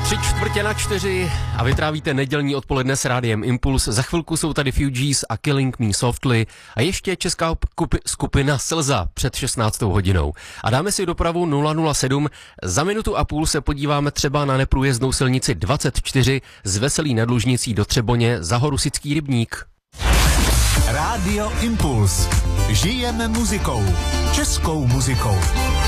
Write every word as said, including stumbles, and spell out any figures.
Tři čtvrtě na čtyři a vytrávíte nedělní odpoledne s rádiem Impuls. Za chvilku jsou tady Fugees a Killing Me Softly a ještě česká kupi- skupina Slza před šestnáctou hodinou. A dáme si dopravu nula nula sedm. Za minutu a půl se podíváme třeba na neprůjezdnou silnici dvacet čtyři z Veselí nad Lužnicí do Třeboně za Horusický rybník. Rádio Impuls. Žijeme muzikou. Českou muzikou.